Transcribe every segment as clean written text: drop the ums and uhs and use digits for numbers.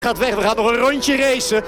Gaat weg, we gaan nog een rondje racen.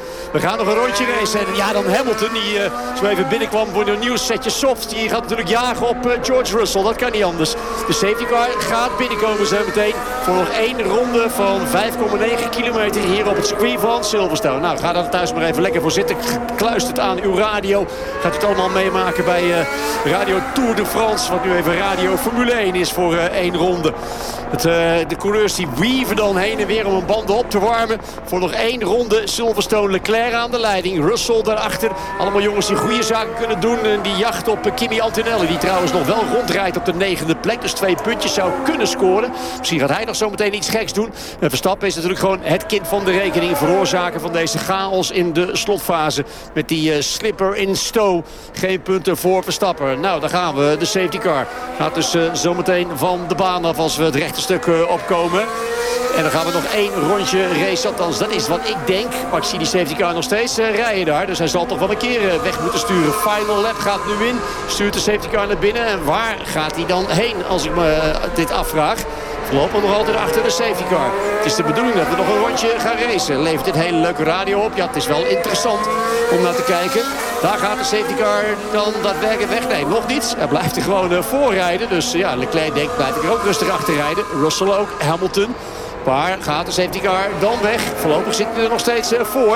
En ja, dan Hamilton, die zo even binnenkwam voor een nieuw setje soft. Die gaat natuurlijk jagen op George Russell. Dat kan niet anders. De safety car gaat binnenkomen zo meteen. Voor nog 1 ronde van 5,9 kilometer hier op het circuit van Silverstone. Nou, ga daar thuis maar even lekker voor zitten. Kluist het aan uw radio. Gaat u het allemaal meemaken bij Radio Tour de France. Wat nu even Radio Formule 1 is voor 1 ronde. De coureurs die weaven dan heen en weer om hun banden op te warmen. Voor nog 1 ronde Silverstone. Leclerc aan de leiding. Russell daarachter. Allemaal jongens die goede zaken kunnen doen. En die jacht op Kimi Antonelli. Die trouwens nog wel rondrijdt op de 9e plek. Dus 2 puntjes zou kunnen scoren. Misschien gaat hij nog zo meteen iets geks doen. Verstappen is natuurlijk gewoon het kind van de rekening. Veroorzaker van deze chaos in de slotfase. Met die slipper in stow. Geen punten voor Verstappen. Nou, daar gaan we. De safety car gaat dus zometeen van de baan af als we het rechte stuk opkomen. En dan gaan we nog 1 rondje race. Althans, dat is wat ik denk. Maar ik zie die safety car nog steeds rijden daar. Dus hij zal toch wel een keer weg moeten sturen. Final lap gaat nu in. Stuurt de safety car naar binnen. En waar gaat hij dan heen als ik me dit afvraag? Voorlopig nog altijd achter de safety car. Het is de bedoeling dat we nog een rondje gaan racen. Levert dit hele leuke radio op? Ja, het is wel interessant om naar te kijken. Daar gaat de safety car dan daadwerkelijk weg. Nee, nog niets. Hij blijft er gewoon voorrijden. Dus ja, Leclerc denkt, blijf ik er ook rustig achter rijden. Russell ook, Hamilton. Waar gaat de safety car dan weg? Voorlopig zit hij er nog steeds voor.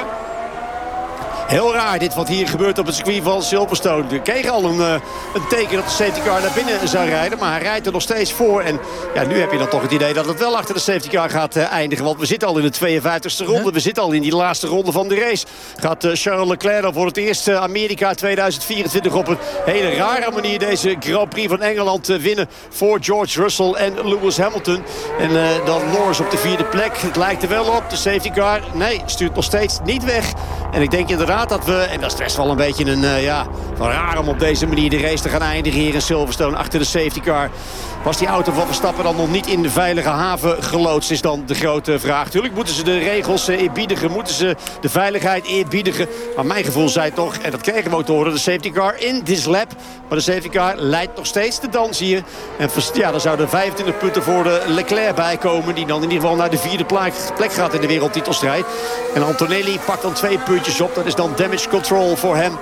Heel raar dit wat hier gebeurt op het circuit van Silverstone. We kregen al een teken dat de safety car naar binnen zou rijden. Maar hij rijdt er nog steeds voor. En ja, nu heb je dan toch het idee dat het wel achter de safety car gaat eindigen. Want we zitten al in de 52e ronde. We zitten al in die laatste ronde van de race. Gaat Charles Leclerc dan voor het eerst Amerika 2024 op een hele rare manier deze Grand Prix van Engeland winnen. Voor George Russell en Lewis Hamilton. En dan Norris op de 4e plek. Het lijkt er wel op. De safety car, nee, stuurt nog steeds niet weg. En ik denk inderdaad dat we, en dat is best wel een beetje van raar om op deze manier de race te gaan eindigen hier in Silverstone achter de safety car. Was die auto van Verstappen dan nog niet in de veilige haven geloodst, is dan de grote vraag. Tuurlijk moeten ze de regels eerbiedigen, moeten ze de veiligheid eerbiedigen. Maar mijn gevoel zei toch, en dat kregen we ook te horen, de safety car in this lap. Maar de safety car leidt nog steeds de dans hier. En ja, dan zouden 25 punten voor de Leclerc bijkomen, die dan in ieder geval naar de 4e plek gaat in de wereldtitelstrijd. En Antonelli pakt dan 2 puntjes op. Dat is dan damage control voor hem.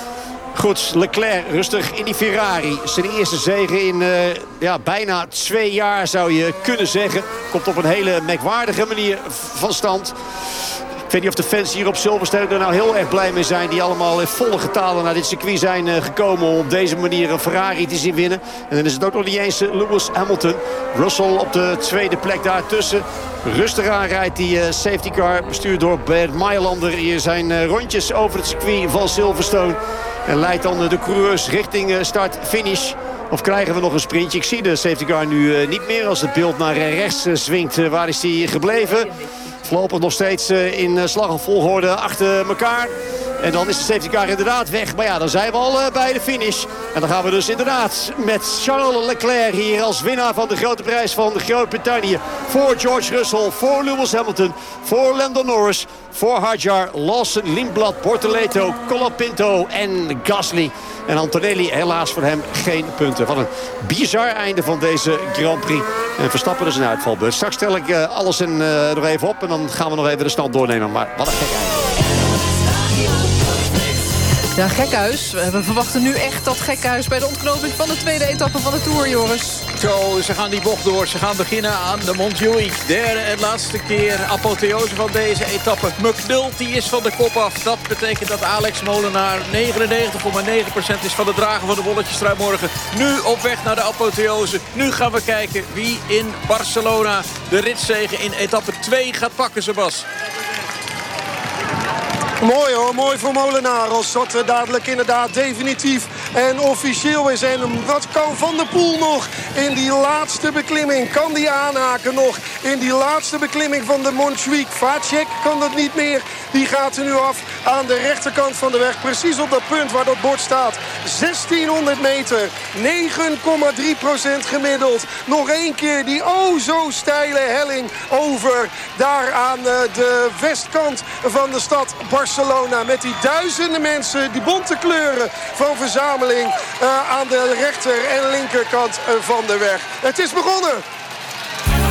Goed, Leclerc rustig in die Ferrari. Zijn eerste zege in bijna 2 jaar zou je kunnen zeggen. Komt op een hele merkwaardige manier van stand. Ik weet niet of de fans hier op Silverstone er nou heel erg blij mee zijn. Die allemaal in volle getalen naar dit circuit zijn gekomen om op deze manier een Ferrari te zien winnen. En dan is het ook nog niet eens Lewis Hamilton. Russell op de 2e plek daartussen. Rustig aan rijdt die safety car. Bestuurd door Bert Mailander. Hier zijn rondjes over het circuit van Silverstone. En leidt dan de coureurs richting start-finish. Of krijgen we nog een sprintje? Ik zie de safety car nu niet meer. Als het beeld naar rechts swingt, waar is die gebleven? Voorlopig nog steeds in slag en volgorde achter elkaar. En dan is de safety car inderdaad weg. Maar ja, dan zijn we al bij de finish. En dan gaan we dus inderdaad met Charles Leclerc hier als winnaar van de grote prijs van Groot-Brittannië. Voor George Russell, voor Lewis Hamilton, voor Lando Norris, voor Hadjar, Lawson, Lindblad, Bortoleto, Colapinto en Gasly. En Antonelli, helaas voor hem geen punten. Wat een bizar einde van deze Grand Prix. En Verstappen dus een uitvalbeurt. Straks stel ik alles nog even op en dan gaan we nog even de stand doornemen. Maar wat een gek einde. Ja, gekhuis. We verwachten nu echt dat gekhuis bij de ontknoping van de 2e etappe van de Tour, Joris. Zo, ze gaan die bocht door. Ze gaan beginnen aan de Montjuïc. Derde en laatste keer apotheose van deze etappe. McNulty is van de kop af. Dat betekent dat Alex Molenaar 99,9% is van de drager van de bolletjestrui morgen. Nu op weg naar de apotheose. Nu gaan we kijken wie in Barcelona de ritszege in etappe 2 gaat pakken, Sebas. Mooi hoor, mooi voor Molenaar. Als dat dadelijk inderdaad definitief en officieel is. En wat kan Van der Poel nog in die laatste beklimming? Kan die aanhaken nog in die laatste beklimming van de Montjuïc? Vacek kan dat niet meer. Die gaat er nu af aan de rechterkant van de weg. Precies op dat punt waar dat bord staat. 1600 meter. 9,3% gemiddeld. Nog 1 keer die zo steile helling over. Daar aan de westkant van de stad Barcelona. Met die duizenden mensen. Die bonte kleuren van verzameling aan de rechter en linkerkant van de weg. Het is begonnen.